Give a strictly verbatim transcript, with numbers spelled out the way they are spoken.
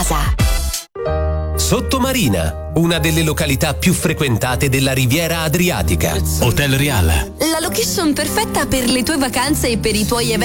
casa. Sottomarina, una delle località più frequentate della Riviera Adriatica. Hotel Real. La location perfetta per le tue vacanze e per i tuoi eventi